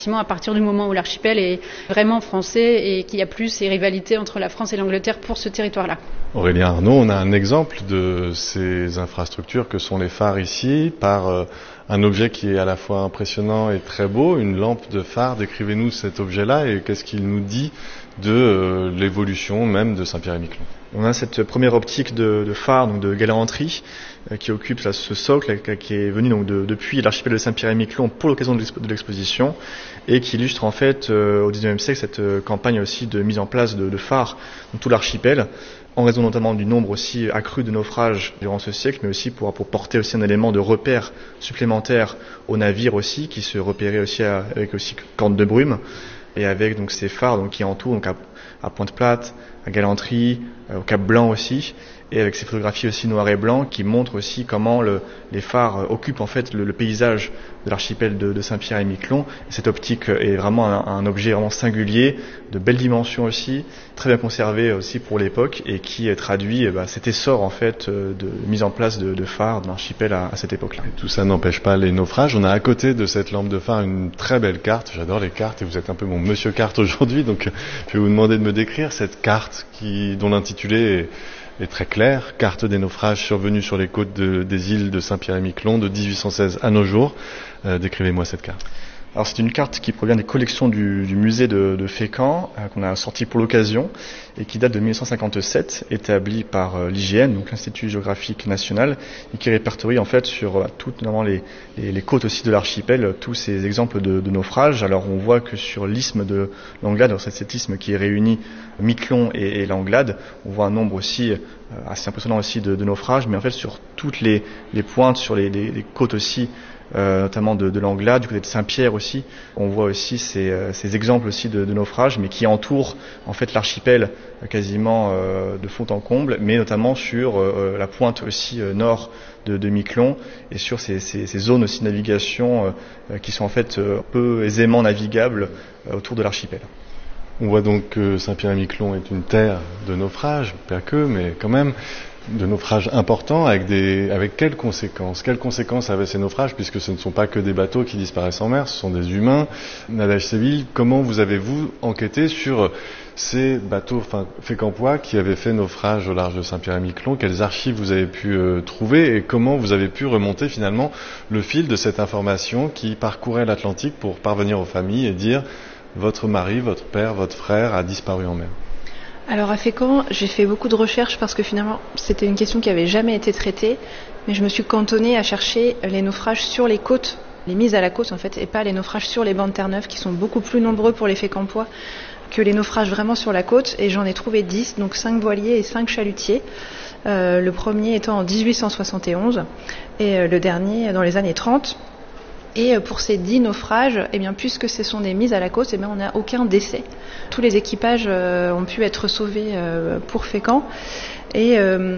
À partir du moment où l'archipel est vraiment français et qu'il n'y a plus ces rivalités entre la France et l'Angleterre pour ce territoire-là. Aurélien Arnaud, on a un exemple de ces infrastructures que sont les phares ici, par un objet qui est à la fois impressionnant et très beau, une lampe de phare. Décrivez-nous cet objet-là et qu'est-ce qu'il nous dit de l'évolution même de Saint-Pierre-et-Miquelon. On a cette première optique de phare, donc de galanterie, qui occupe là, ce socle qui est venu donc depuis l'archipel de Saint-Pierre-et-Miquelon pour l'occasion de l'exposition et qui illustre en fait au XIXe siècle cette campagne aussi de mise en place de phares dans tout l'archipel, en raison notamment du nombre aussi accru de naufrages durant ce siècle, mais aussi pour porter aussi un élément de repère supplémentaire aux navires aussi, qui se repéraient aussi avec aussi corne de brume, et avec donc ces phares donc, qui entourent donc à Pointe-Plate, à Galanterie, au Cap Blanc aussi, et avec ces photographies aussi noir et blanc qui montrent aussi comment les phares occupent en fait le paysage de l'archipel de Saint-Pierre-et-Miquelon. Et cette optique est vraiment un objet vraiment singulier, de belles dimensions aussi, très bien conservé aussi pour l'époque et qui traduit cet essor en fait de mise en place de phares de l'archipel à cette époque-là. Et tout ça n'empêche pas les naufrages. On a à côté de cette lampe de phare une très belle carte. J'adore les cartes et vous êtes un peu mon monsieur carte aujourd'hui, donc je vais vous demander de me décrire cette carte dont l'intitulé est très clair, carte des naufrages survenus sur les côtes des îles de Saint-Pierre-et-Miquelon de 1816 à nos jours. Décrivez-moi cette carte. Alors c'est une carte qui provient des collections du musée de Fécamp, qu'on a sorti pour l'occasion, et qui date de 1957, établie par l'IGN, donc l'Institut géographique national, et qui répertorie en fait sur toutes notamment les côtes aussi de l'archipel, tous ces exemples de naufrages. Alors on voit que sur l'isthme de l'Anglade, c'est cet isthme qui réunit Miquelon et l'Anglade, on voit un nombre aussi assez impressionnant aussi de naufrages, mais en fait sur toutes les pointes, sur les côtes aussi, notamment de l'Anglade, du côté de Saint-Pierre aussi. On voit aussi ces exemples aussi de naufrages, mais qui entourent en fait l'archipel quasiment de fond en comble, mais notamment sur la pointe aussi nord de Miquelon et sur ces zones aussi de navigation qui sont en fait peu aisément navigables autour de l'archipel. On voit donc que Saint-Pierre-et-Miquelon est une terre de naufrages, pas que, mais quand même de naufrages importants, avec quelles conséquences? Quelles conséquences avaient ces naufrages, puisque ce ne sont pas que des bateaux qui disparaissent en mer, ce sont des humains. Nadège Séville, comment avez-vous enquêté sur ces bateaux fécampois qui avaient fait naufrage au large de Saint-Pierre-et-Miquelon? Quelles archives vous avez pu trouver et comment vous avez pu remonter finalement le fil de cette information qui parcourait l'Atlantique pour parvenir aux familles et dire votre mari, votre père, votre frère a disparu en mer? Alors à Fécamp, j'ai fait beaucoup de recherches parce que finalement c'était une question qui n'avait jamais été traitée, mais je me suis cantonnée à chercher les naufrages sur les côtes, les mises à la côte en fait, et pas les naufrages sur les bancs de Terre-Neuve qui sont beaucoup plus nombreux pour les Fécampois que les naufrages vraiment sur la côte, et j'en ai trouvé 10, donc 5 voiliers et 5 chalutiers, le premier étant en 1871 et le dernier dans les années 30. Et pour ces 10 naufrages, eh bien, puisque ce sont des mises à la côte, eh bien, on n'a aucun décès. Tous les équipages ont pu être sauvés pour Fécamp. Et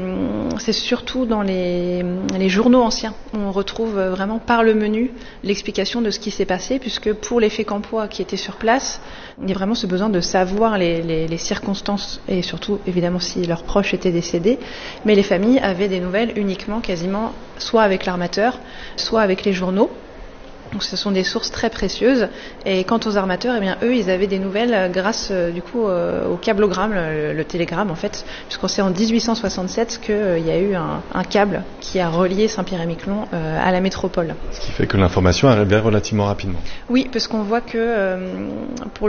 c'est surtout dans les journaux anciens où on retrouve vraiment par le menu l'explication de ce qui s'est passé, puisque pour les Fécampois qui étaient sur place, il y a vraiment ce besoin de savoir les circonstances et surtout évidemment si leurs proches étaient décédés. Mais les familles avaient des nouvelles uniquement quasiment soit avec l'armateur, soit avec les journaux. Donc ce sont des sources très précieuses. Et quant aux armateurs, eh bien eux, ils avaient des nouvelles grâce du coup au câblogramme, le télégramme en fait, puisqu'on sait en 1867 qu'il y a eu un câble qui a relié Saint-Pierre-et-Miquelon à la métropole. Ce qui fait que l'information arrivait relativement rapidement. Oui, parce qu'on voit que pour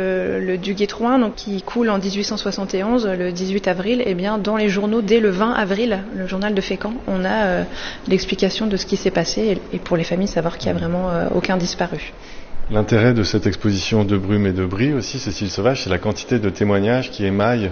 le Duguay-Trouin, donc qui coule en 1871, le 18 avril, eh bien dans les journaux dès le 20 avril, le journal de Fécamp, on a l'explication de ce qui s'est passé et pour les familles savoir qu'il y a vraiment aucun disparu. L'intérêt de cette exposition de brume et de bris aussi, Cécile Sauvage, c'est la quantité de témoignages qui émaillent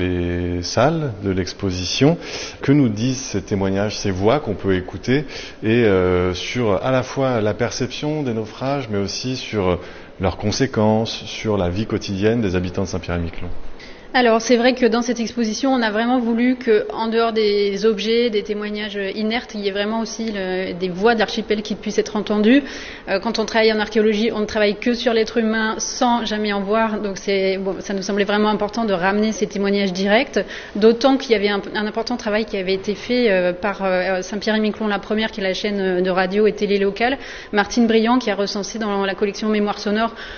les salles de l'exposition. Que nous disent ces témoignages, ces voix qu'on peut écouter et sur à la fois la perception des naufrages, mais aussi sur leurs conséquences, sur la vie quotidienne des habitants de Saint-Pierre-et-Miquelon? Alors c'est vrai que dans cette exposition, on a vraiment voulu que, en dehors des objets, des témoignages inertes, il y ait vraiment aussi des voix d'archipel qui puissent être entendues. Quand on travaille en archéologie, on ne travaille que sur l'être humain sans jamais en voir, donc ça nous semblait vraiment important de ramener ces témoignages directs, d'autant qu'il y avait un important travail qui avait été fait par Saint-Pierre-et-Miquelon la Première, qui est la chaîne de radio et télé locale, Martine Briand, qui a recensé dans la collection Mémoire sonore